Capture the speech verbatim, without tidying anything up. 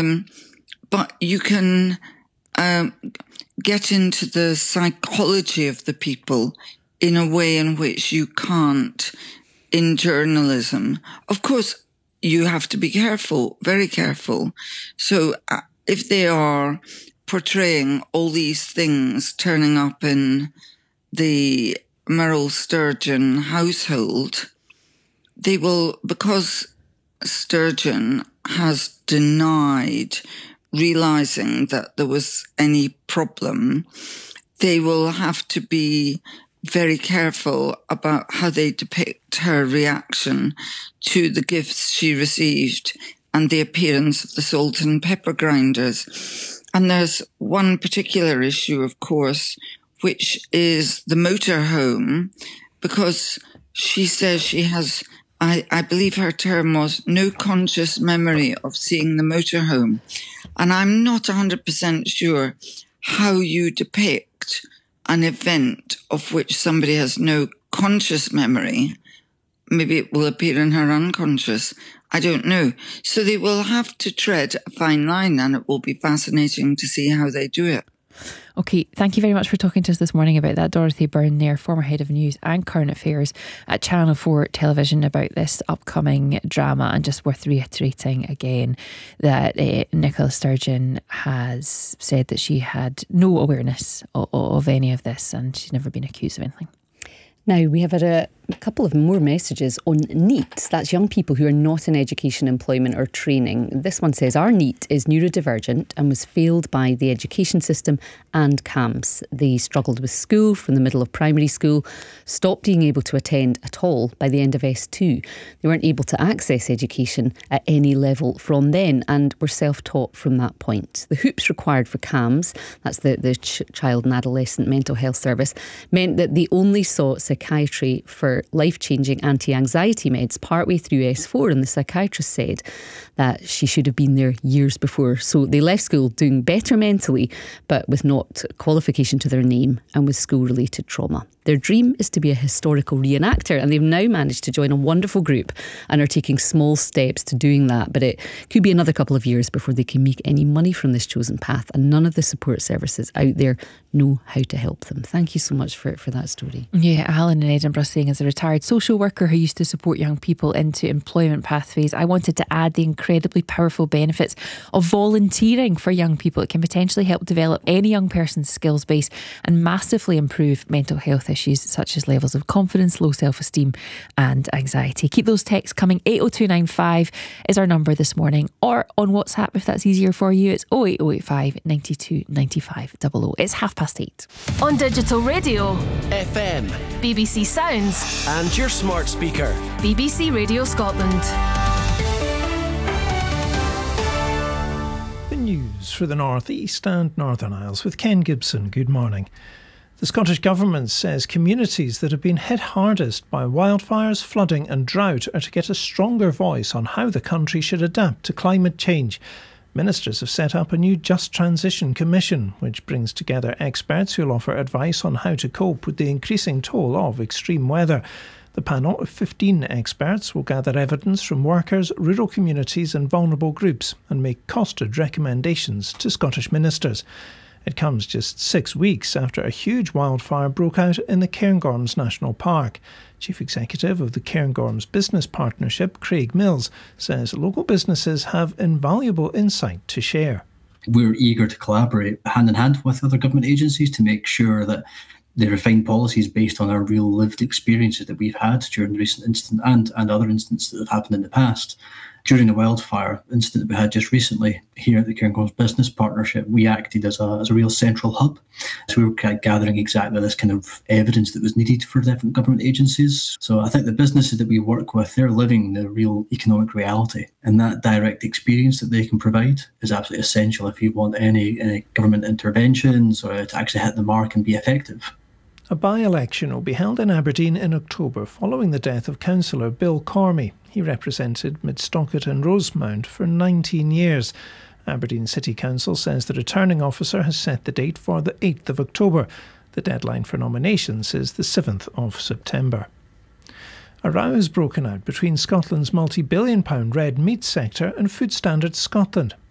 Um, but you can um, get into the psychology of the people in a way in which you can't in journalism. Of course, you have to be careful, very careful. So uh, if they are portraying all these things turning up in the Meryl Sturgeon household, they will, because Sturgeon has denied realising that there was any problem, they will have to be very careful about how they depict her reaction to the gifts she received and the appearance of the salt and pepper grinders. And there's one particular issue, of course, which is the motorhome, because she says she has, I, I believe her term was, no conscious memory of seeing the motorhome. And I'm not one hundred percent sure how you depict an event of which somebody has no conscious memory. Maybe it will appear in her unconscious. I don't know. So they will have to tread a fine line, and it will be fascinating to see how they do it. OK, thank you very much for talking to us this morning about that. Dorothy Byrne there, former head of news and current affairs at Channel four Television, about this upcoming drama. And just worth reiterating again that uh, Nicola Sturgeon has said that she had no awareness of, of any of this, and she's never been accused of anything. Now, we have had a couple of more messages on NEET. That's young people who are not in education, employment or training. This one says, our NEET is neurodivergent and was failed by the education system and CAMHS. They struggled with school from the middle of primary school, stopped being able to attend at all by the end of S two. They weren't able to access education at any level from then and were self-taught from that point. The hoops required for CAMHS, that's the, the Ch- Child and Adolescent Mental Health Service, meant that they only saw psychiatry for life-changing anti-anxiety meds partway through S four, and the psychiatrist said that she should have been there years before. So they left school doing better mentally, but with not qualification to their name and with school-related trauma. Their dream is to be a historical reenactor, and they've now managed to join a wonderful group and are taking small steps to doing that. But it could be another couple of years before they can make any money from this chosen path, and none of the support services out there know how to help them. Thank you so much for, for that story. Yeah, Alan in Edinburgh saying, as a retired social worker who used to support young people into employment pathways, I wanted to add the incredibly powerful benefits of volunteering for young people. It can potentially help develop any young person's skills base and massively improve mental health issues such as levels of confidence, low self-esteem and anxiety. Keep those texts coming. eight oh two nine five is our number this morning, or on WhatsApp if that's easier for you. It's oh eight oh eight five, nine two, nine five double oh. It's half past eight. On digital radio, F M, B B C Sounds and your smart speaker, B B C Radio Scotland. The news for the North East and Northern Isles with Ken Gibson. Good morning. The Scottish Government says communities that have been hit hardest by wildfires, flooding and drought are to get a stronger voice on how the country should adapt to climate change. Ministers have set up a new Just Transition Commission, which brings together experts who'll offer advice on how to cope with the increasing toll of extreme weather. The panel of fifteen experts will gather evidence from workers, rural communities and vulnerable groups and make costed recommendations to Scottish ministers. It comes just six weeks after a huge wildfire broke out in the Cairngorms National Park. Chief Executive of the Cairngorms Business Partnership, Craig Mills, says local businesses have invaluable insight to share. We're eager to collaborate hand in hand with other government agencies to make sure that they refine policies based on our real lived experiences that we've had during the recent incident and, and other incidents that have happened in the past. During the wildfire incident that we had just recently here at the Cairngorms Business Partnership, we acted as a, as a real central hub. So we were kind of gathering exactly this kind of evidence that was needed for different government agencies. So I think the businesses that we work with, they're living the real economic reality. And that direct experience that they can provide is absolutely essential if you want any, any government interventions or to actually hit the mark and be effective. A by-election will be held in Aberdeen in October following the death of Councillor Bill Cormie. He represented Midstockett and Rosemount for nineteen years. Aberdeen City Council says the returning officer has set the date for the eighth of October. The deadline for nominations is the seventh of September. A row has broken out between Scotland's multi-billion pound red meat sector and Food Standards Scotland.